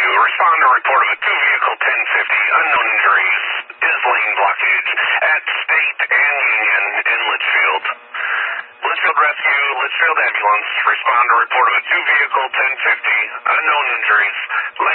Rescue. Respond to report of a two-vehicle 1050, unknown injuries, is lane blockage at State and Union in Litchfield. Litchfield Rescue, Litchfield Ambulance. Respond to report of a two-vehicle 1050, unknown injuries,